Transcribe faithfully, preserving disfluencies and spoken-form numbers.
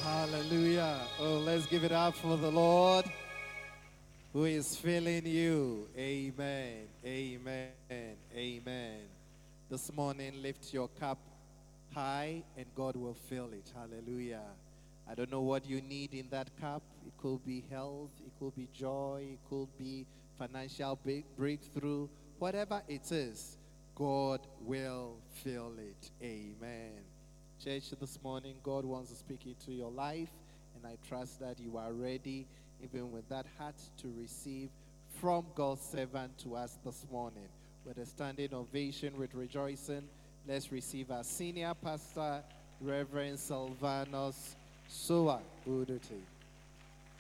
Hallelujah. Oh, let's give it up for the Lord who is filling you. Amen. Amen. Amen. This morning, lift your cup high and God will fill it. Hallelujah. I don't know what you need in that cup. It could be health, it could be joy, it could be financial breakthrough. Whatever it is, God will fill it. Amen. Church, this morning, God wants to speak into your life, and I trust that you are ready, even with that heart, to receive from God's servant to us this morning. With a standing ovation, with rejoicing, let's receive our senior pastor, Reverend Silvanus Soa Uduti.